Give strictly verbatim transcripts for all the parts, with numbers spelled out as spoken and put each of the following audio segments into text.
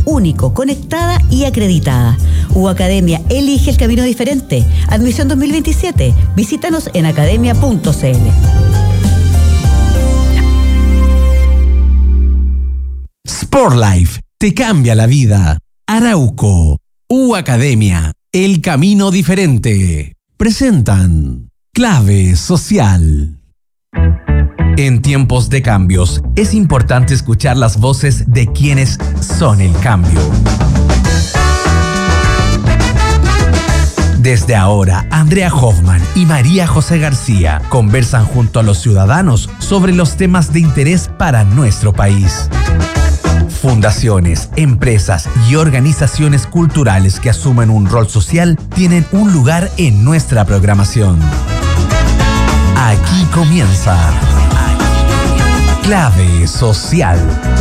único, conectada y acreditada. U Academia elige el camino diferente. Admisión dos mil veintisiete. Visítanos en academia punto c l. Sportlife te cambia la vida. Arauco, U Academia, el camino diferente. Presentan Clave Social. En tiempos de cambios, es importante escuchar las voces de quienes son el cambio. Desde ahora, Andrea Hoffman y María José García conversan junto a los ciudadanos sobre los temas de interés para nuestro país. Fundaciones, empresas y organizaciones culturales que asumen un rol social tienen un lugar en nuestra programación. Aquí comienza Clave Social.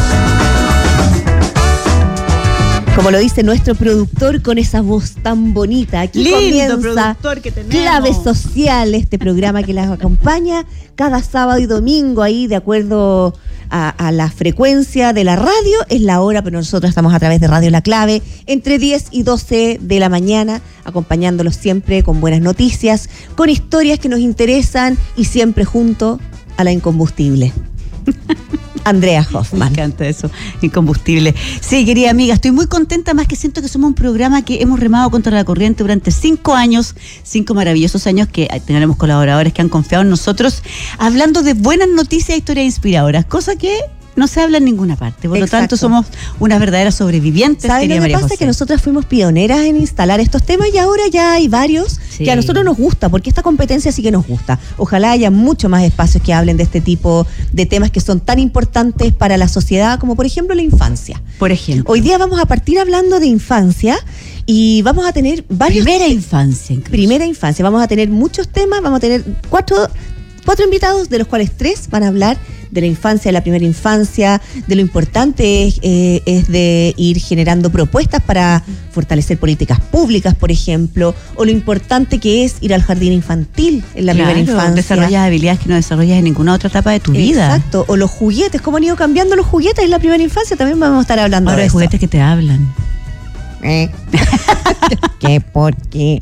Como lo dice nuestro productor con esa voz tan bonita, aquí Lindo comienza productor que tenemos. Clave Social, este programa que las acompaña cada sábado y domingo ahí de acuerdo a, a la frecuencia de la radio. Es la hora, pero nosotros estamos a través de Radio La Clave entre diez y doce de la mañana, acompañándolos siempre con buenas noticias, con historias que nos interesan y siempre junto a la incombustible Andrea Hoffman. Me encanta eso, incombustible. Sí, querida amiga, estoy muy contenta, más que siento que somos un programa que hemos remado contra la corriente durante cinco años, cinco maravillosos años que tenemos colaboradores que han confiado en nosotros, hablando de buenas noticias e historias inspiradoras, cosa que no se habla en ninguna parte. Por Exacto. lo tanto, somos unas verdaderas sobrevivientes. ¿Sabes lo que María pasa? José. Que nosotras fuimos pioneras en instalar estos temas y ahora ya hay varios Sí. que a nosotros nos gusta, porque esta competencia sí que nos gusta. Ojalá haya mucho más espacios que hablen de este tipo de temas que son tan importantes para la sociedad, como por ejemplo la infancia. Por ejemplo. Hoy día vamos a partir hablando de infancia y vamos a tener varios... Primera infancia, incluso. Primera infancia. Vamos a tener muchos temas, vamos a tener cuatro... Cuatro invitados, de los cuales tres van a hablar de la infancia, de la primera infancia, de lo importante es, eh, es de ir generando propuestas para fortalecer políticas públicas, por ejemplo, o lo importante que es ir al jardín infantil en la Claro, primera infancia. desarrollas habilidades que no desarrollas en ninguna otra etapa de tu vida. Exacto, o los juguetes, cómo han ido cambiando los juguetes en la primera infancia, también vamos a estar hablando Ahora de hay eso. juguetes que te hablan. Eh. ¿Qué? ¿Por qué?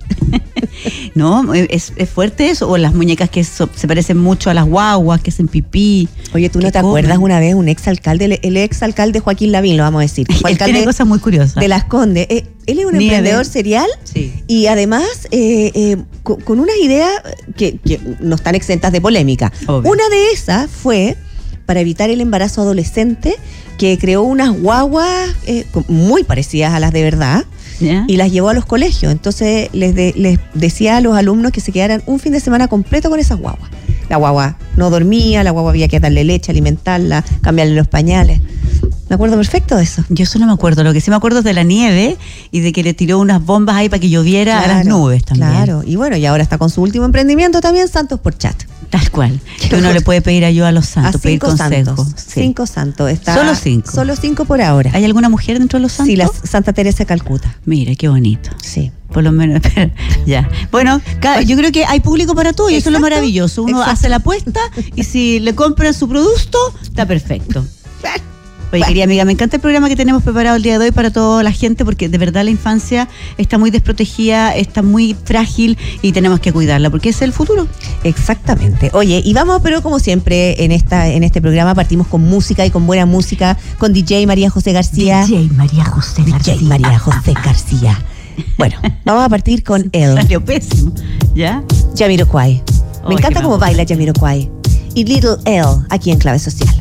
No, es, es fuerte eso. O las muñecas que so, se parecen mucho a las guaguas, que hacen pipí. Oye, ¿tú no que te comen. acuerdas una vez un exalcalde, el, el exalcalde Joaquín Lavín, lo vamos a decir? Fue Él alcalde tiene cosas muy curiosas. de Las Condes. Eh, él es un Nieve. emprendedor serial Sí. y además eh, eh, con, con unas ideas que, que no están exentas de polémica. Obvio. Una de esas fue para evitar el embarazo adolescente, que creó unas guaguas eh, muy parecidas a las de verdad. ¿Ya? Y las llevó a los colegios. Entonces les, de, les decía a los alumnos que se quedaran un fin de semana completo con esas guaguas. La guagua no dormía, la guagua había que darle leche, alimentarla, cambiarle los pañales. Me acuerdo perfecto de eso. Yo eso no me acuerdo. Lo que sí me acuerdo es de la nieve y de que le tiró unas bombas ahí para que lloviera a las nubes también. Claro, y bueno, y ahora está con su último emprendimiento también, Santos por Chat. Tal cual. Que uno le puede pedir ayuda a los santos, A pedir cinco consejos. santos. Sí. Cinco santos. Está Solo cinco. Solo cinco por ahora. ¿Hay alguna mujer dentro de los santos? Sí, la Santa Teresa de Calcuta. Mira, qué bonito. Sí. Por lo menos, ya. Bueno, cada, yo creo que hay público para todo y eso es lo Exacto, maravilloso. Uno exacto. hace la apuesta y si le compran su producto, está perfecto. Oye, querida amiga, me encanta el programa que tenemos preparado el día de hoy para toda la gente, porque de verdad la infancia está muy desprotegida, está muy frágil y tenemos que cuidarla, porque es el futuro. Exactamente. Oye, y vamos, pero como siempre en esta en este programa partimos con música y con buena música, con D J María José García. D J María José García. D J María José García. Bueno, vamos a partir con él. Salió pésimo, ¿ya? Jamiroquai. Me Ay, encanta qué cómo vamos. baila Jamiroquai. Y Little L, aquí en Clave Social.